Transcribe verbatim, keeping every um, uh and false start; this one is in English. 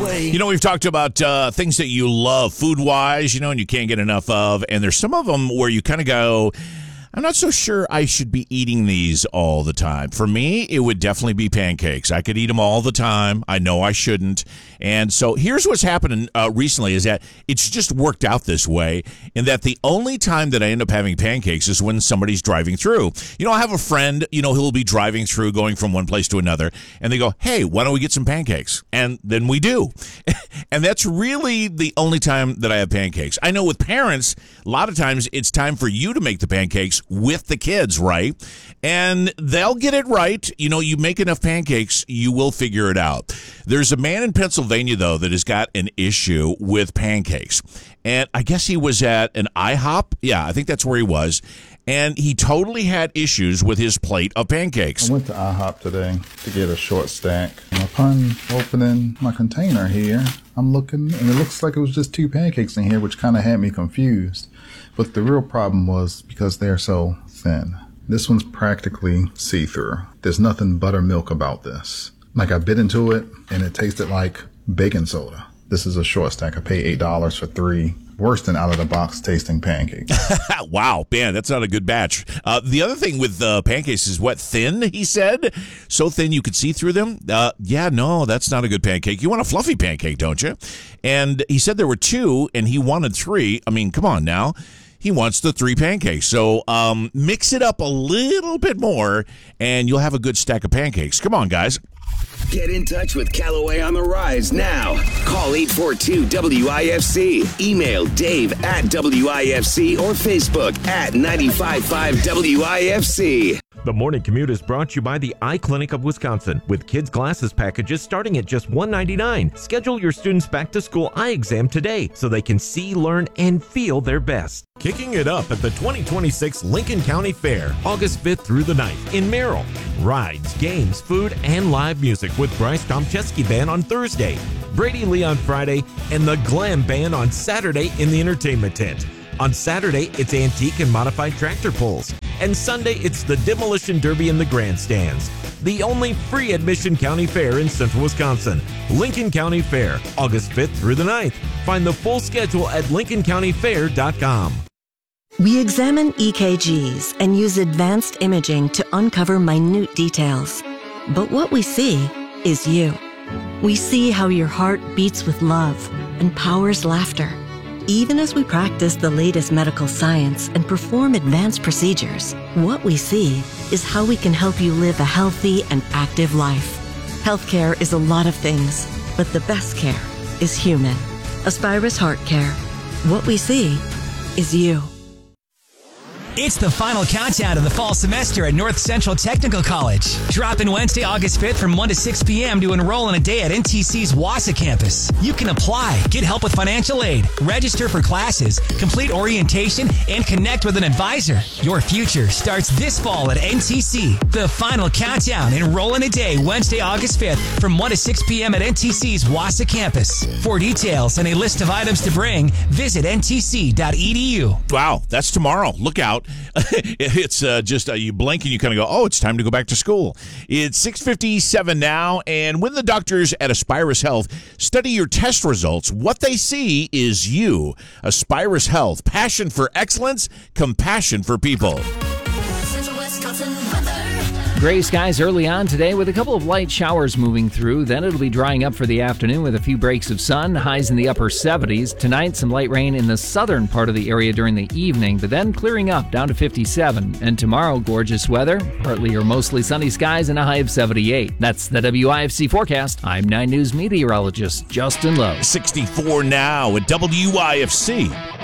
way. You know, we've talked about uh, things that you love food-wise, you know, and you can't get enough of. And there's some of them where you kind of go, I'm not so sure I should be eating these all the time. For me, it would definitely be pancakes. I could eat them all the time. I know I shouldn't. And so here's what's happening uh, recently is that it's just worked out this way in that the only time that I end up having pancakes is when somebody's driving through. You know, I have a friend, you know, who'll be driving through going from one place to another, and they go, hey, why don't we get some pancakes? And then we do. And that's really the only time that I have pancakes. I know with parents, a lot of times it's time for you to make the pancakes with the kids, right? And they'll get it right. You know, you make enough pancakes, you will figure it out. There's a man in Pennsylvania, though, that has got an issue with pancakes. And I guess he was at an IHOP. Yeah, I think that's where he was. And he totally had issues with his plate of pancakes. I went to IHOP today to get a short stack. And upon opening my container here, I'm looking, and it looks like it was just two pancakes in here, which kind of had me confused. But the real problem was because they're so thin. This one's practically see-through. There's nothing buttermilk about this. Like, I bit into it, and it tasted like baking soda. This is a short stack. I paid eight dollars for three. Worse than out-of-the-box tasting pancakes. Wow, man, that's not a good batch. Uh, the other thing with uh, pancakes is what, thin, he said? So thin you could see through them? Uh, yeah, no, that's not a good pancake. You want a fluffy pancake, don't you? And he said there were two, and he wanted three. I mean, come on now. He wants the three pancakes. So um, mix it up a little bit more, and you'll have a good stack of pancakes. Come on, guys. Get in touch with Callaway on the Rise now. Call eight four two W I F C. Email Dave at W I F C or Facebook at nine five five W I F C. The Morning Commute is brought to you by the Eye Clinic of Wisconsin, with kids' glasses packages starting at just one dollar and ninety-nine cents. Schedule your students' back-to-school eye exam today so they can see, learn, and feel their best. Kicking it up at the twenty twenty-six Lincoln County Fair, August fifth through the ninth in Merrill. Rides, games, food, and live music with Bryce Tomczewski Band on Thursday, Brady Lee on Friday, and the Glam Band on Saturday in the entertainment tent. On Saturday, it's antique and modified tractor pulls. And Sunday, it's the Demolition Derby in the grandstands. The only free admission county fair in central Wisconsin. Lincoln County Fair, August fifth through the ninth. Find the full schedule at lincoln county fair dot com. We examine E K Gs and use advanced imaging to uncover minute details. But what we see is you. We see how your heart beats with love and powers laughter. Even as we practice the latest medical science and perform advanced procedures, what we see is how we can help you live a healthy and active life. Healthcare is a lot of things, but the best care is human. Aspirus Heart Care. What we see is you. It's the final countdown to the fall semester at North Central Technical College. Drop in Wednesday, August fifth from one to six p.m. to enroll in a day at N T C's Wausau campus. You can apply, get help with financial aid, register for classes, complete orientation, and connect with an advisor. Your future starts this fall at N T C. The final countdown. Enroll in a day Wednesday, August fifth from one to six p.m. at N T C's Wausau campus. For details and a list of items to bring, visit N T C dot E D U. Wow, that's tomorrow. Look out. It's uh, just uh, you blink and you kind of go, oh, it's time to go back to school. It's six fifty-seven now, and when the doctors at Aspirus Health study your test results, what they see is you. Aspirus Health, passion for excellence, compassion for people. Gray skies early on today with a couple of light showers moving through. Then it'll be drying up for the afternoon with a few breaks of sun, highs in the upper seventies. Tonight, some light rain in the southern part of the area during the evening, but then clearing up down to fifty-seven. And tomorrow, gorgeous weather, partly or mostly sunny skies and a high of seventy-eight. That's the W I F C forecast. I'm nine News meteorologist Justin Lowe. sixty-four now at W I F C.